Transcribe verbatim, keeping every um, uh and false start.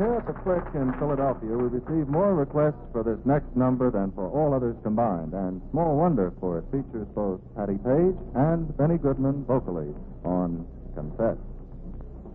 Here at the Click in Philadelphia, we received more requests for this next number than for all others combined, and small wonder, for it features both Patty Page and Benny Goodman vocally on Confess.